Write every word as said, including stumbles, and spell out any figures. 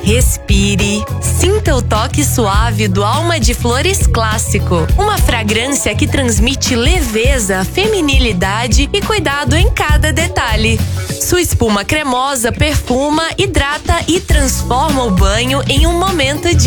Respire. Sinta o toque suave do Alma de Flores Clássico. Uma fragrância que transmite leveza, feminilidade e cuidado em cada detalhe. Sua espuma cremosa perfuma, hidrata e transforma o banho em um momento de